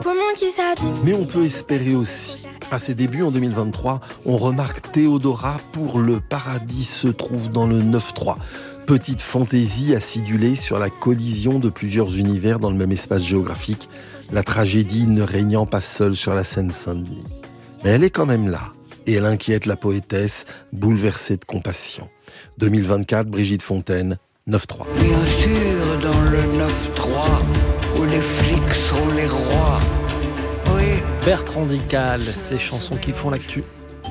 comment qu'il s'abîme. Mais on peut espérer aussi. À ses débuts en 2023, on remarque Théodora pour le paradis se trouve dans le 9-3. Petite fantaisie acidulée sur la collision de plusieurs univers dans le même espace géographique, la tragédie ne régnant pas seule sur la Seine-Saint-Denis. Mais elle est quand même là, et elle inquiète la poétesse, bouleversée de compassion. 2024, Brigitte Fontaine, 9-3. Bien sûr, dans le 9-3, où les flics sont les rois. Oui. Bertrand Dical, ces chansons qui font l'actu.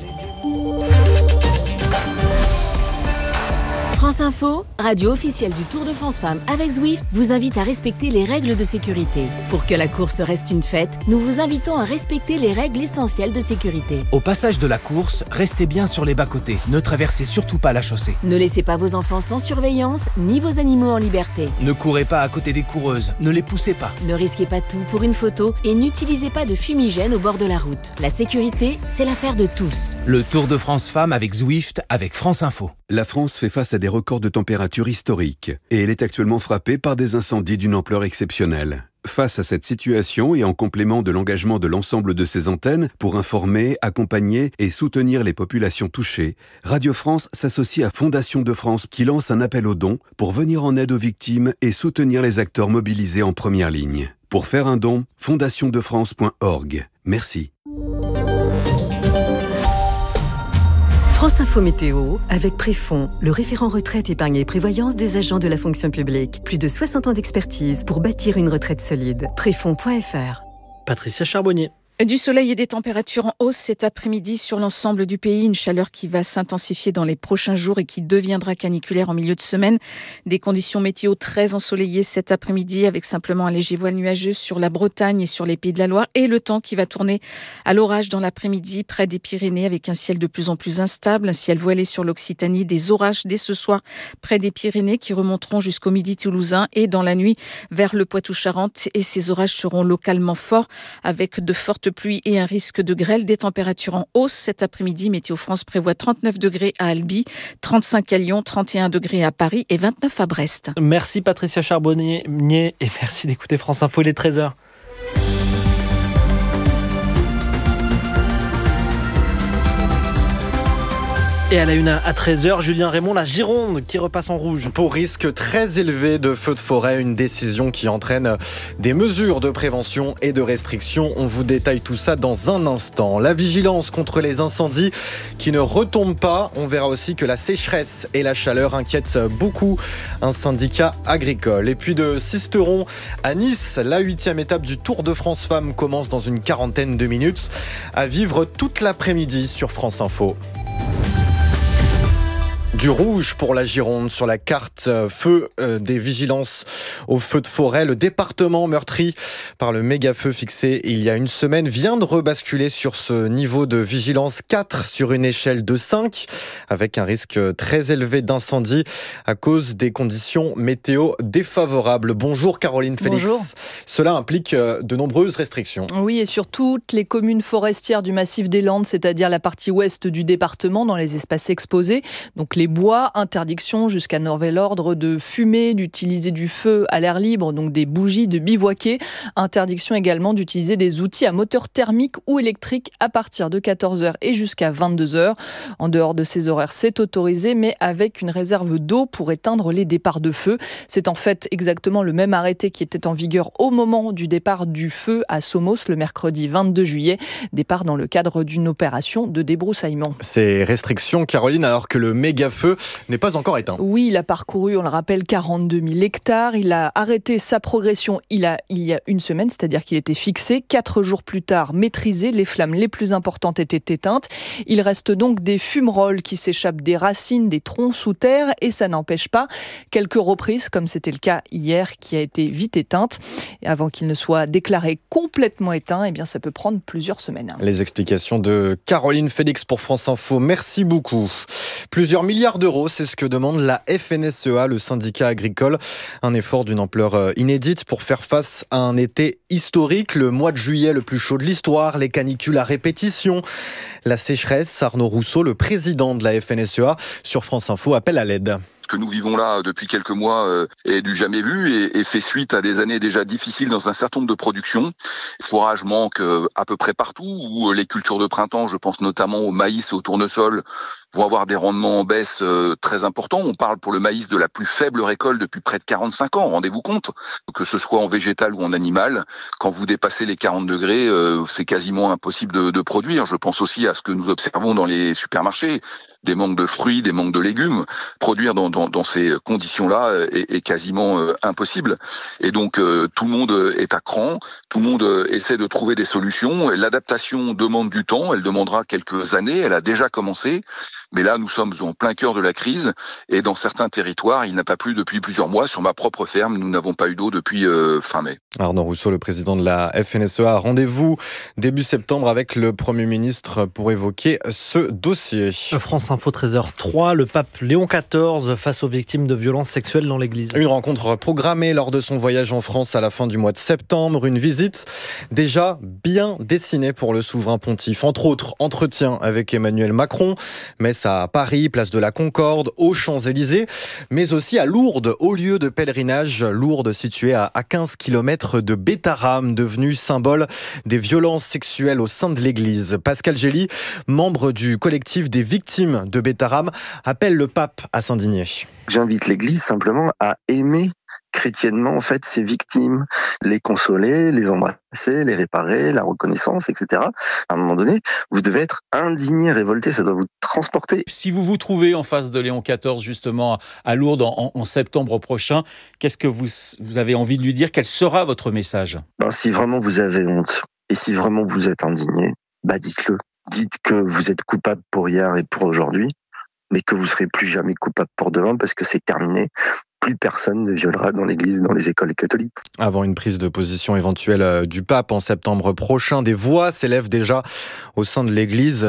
France Info, radio officielle du Tour de France Femmes avec Zwift, vous invite à respecter les règles de sécurité. Pour que la course reste une fête, nous vous invitons à respecter les règles essentielles de sécurité. Au passage de la course, restez bien sur les bas-côtés. Ne traversez surtout pas la chaussée. Ne laissez pas vos enfants sans surveillance, ni vos animaux en liberté. Ne courez pas à côté des coureuses. Ne les poussez pas. Ne risquez pas tout pour une photo et n'utilisez pas de fumigène au bord de la route. La sécurité, c'est l'affaire de tous. Le Tour de France Femmes avec Zwift, avec France Info. La France fait face à des records de température historiques et elle est actuellement frappée par des incendies d'une ampleur exceptionnelle. Face à cette situation et en complément de l'engagement de l'ensemble de ses antennes pour informer, accompagner et soutenir les populations touchées, Radio France s'associe à Fondation de France qui lance un appel aux dons pour venir en aide aux victimes et soutenir les acteurs mobilisés en première ligne. Pour faire un don, fondationdefrance.org. Merci. France Info Météo, avec Préfond, le référent retraite, épargne et prévoyance des agents de la fonction publique. Plus de 60 ans d'expertise pour bâtir une retraite solide. Préfond.fr. Patricia Charbonnier. Du soleil et des températures en hausse cet après-midi sur l'ensemble du pays. Une chaleur qui va s'intensifier dans les prochains jours et qui deviendra caniculaire en milieu de semaine. Des conditions météo très ensoleillées cet après-midi avec simplement un léger voile nuageux sur la Bretagne et sur les Pays de la Loire. Et le temps qui va tourner à l'orage dans l'après-midi près des Pyrénées avec un ciel de plus en plus instable. Un ciel voilé sur l'Occitanie. Des orages dès ce soir près des Pyrénées qui remonteront jusqu'au midi toulousain et dans la nuit vers le Poitou-Charentes. Et ces orages seront localement forts avec de fortes pluie et un risque de grêle, des températures en hausse cet après-midi. Météo France prévoit 39 degrés à Albi, 35 à Lyon, 31 degrés à Paris et 29 à Brest. Merci Patricia Charbonnier et merci d'écouter France Info, il est 13h. Et à la une à 13h, Julien Raymond, la Gironde qui repasse en rouge. Pour risque très élevé de feux de forêt, une décision qui entraîne des mesures de prévention et de restriction. On vous détaille tout ça dans un instant. La vigilance contre les incendies qui ne retombent pas. On verra aussi que la sécheresse et la chaleur inquiètent beaucoup un syndicat agricole. Et puis de Sisteron à Nice, la 8e étape du Tour de France Femmes commence dans une quarantaine de minutes. À vivre toute l'après-midi sur France Info. Du rouge pour la Gironde sur la carte feu des vigilances au feu de forêt. Le département meurtri par le méga-feu fixé il y a une semaine vient de rebasculer sur ce niveau de vigilance 4 sur une échelle de 5 avec un risque très élevé d'incendie à cause des conditions météo défavorables. Bonjour Caroline Félix. Bonjour. Cela implique de nombreuses restrictions. Oui, et sur toutes les communes forestières du massif des Landes, c'est-à-dire la partie ouest du département dans les espaces exposés. Donc les bois, interdiction jusqu'à nouvel ordre de fumer, d'utiliser du feu à l'air libre, donc des bougies, de bivouaquer. Interdiction également d'utiliser des outils à moteur thermique ou électrique à partir de 14h et jusqu'à 22h. En dehors de ces horaires, c'est autorisé, mais avec une réserve d'eau pour éteindre les départs de feu. C'est en fait exactement le même arrêté qui était en vigueur au moment du départ du feu à Somos le mercredi 22 juillet. Départ dans le cadre d'une opération de débroussaillement. Ces restrictions, Caroline, alors que le méga-feu n'est pas encore éteint. Oui, il a parcouru, on le rappelle, 42 000 hectares. Il a arrêté sa progression il y a une semaine, c'est-à-dire qu'il était fixé. 4 jours plus tard, maîtrisé, les flammes les plus importantes étaient éteintes. Il reste donc des fumerolles qui s'échappent des racines, des troncs sous terre, et ça n'empêche pas quelques reprises, comme c'était le cas hier, qui a été vite éteinte. Et avant qu'il ne soit déclaré complètement éteint, eh bien, ça peut prendre plusieurs semaines. Les explications de Caroline Félix pour France Info. Merci beaucoup. Plusieurs milliards d'euros, c'est ce que demande la FNSEA, le syndicat agricole. Un effort d'une ampleur inédite pour faire face à un été historique. Le mois de juillet le plus chaud de l'histoire, les canicules à répétition, la sécheresse. Arnaud Rousseau, le président de la FNSEA, sur France Info, appelle à l'aide. Ce que nous vivons là depuis quelques mois est du jamais vu et fait suite à des années déjà difficiles dans un certain nombre de productions. Le fourrage manque à peu près partout, où les cultures de printemps, je pense notamment au maïs et au tournesol, vont avoir des rendements en baisse très importants. On parle pour le maïs de la plus faible récolte depuis près de 45 ans, rendez-vous compte. Que ce soit en végétal ou en animal, quand vous dépassez les 40 degrés, c'est quasiment impossible de produire. Je pense aussi à ce que nous observons dans les supermarchés, des manques de fruits, des manques de légumes. Produire dans ces conditions-là est quasiment impossible. Et donc tout le monde est à cran, tout le monde essaie de trouver des solutions. L'adaptation demande du temps, elle demandera quelques années, elle a déjà commencé. Mais là, nous sommes en plein cœur de la crise et dans certains territoires, il n'a pas plu depuis plusieurs mois. Sur ma propre ferme, nous n'avons pas eu d'eau depuis fin mai. Arnaud Rousseau, le président de la FNSEA, rendez-vous début septembre avec le Premier ministre pour évoquer ce dossier. France Info 13h03, le pape Léon XIV face aux victimes de violences sexuelles dans l'église. Une rencontre programmée lors de son voyage en France à la fin du mois de septembre. Une visite déjà bien dessinée pour le souverain pontife. Entre autres, entretien avec Emmanuel Macron, messe à Paris, place de la Concorde, aux Champs-Élysées, mais aussi à Lourdes, haut lieu de pèlerinage. Lourdes situé à 15 km de Bétharram, devenu symbole des violences sexuelles au sein de l'église. Pascal Gély, membre du collectif des victimes de Bétharram, appelle le pape à s'indigner. J'invite l'église simplement à aimer chrétiennement en fait ces victimes, les consoler, les embrasser, les réparer, la reconnaissance, etc. À un moment donné, vous devez être indigné, révolté, ça doit vous transporter. Si vous vous trouvez en face de Léon XIV justement à Lourdes en septembre prochain, qu'est-ce que vous avez envie de lui dire ? Quel sera votre message ? Si vraiment vous avez honte et si vraiment vous êtes indigné, dites-le. Dites que vous êtes coupable pour hier et pour aujourd'hui, mais que vous ne serez plus jamais coupable pour demain parce que c'est terminé. Plus personne ne violera dans l'église, dans les écoles catholiques. Avant une prise de position éventuelle du pape en septembre prochain, des voix s'élèvent déjà au sein de l'église.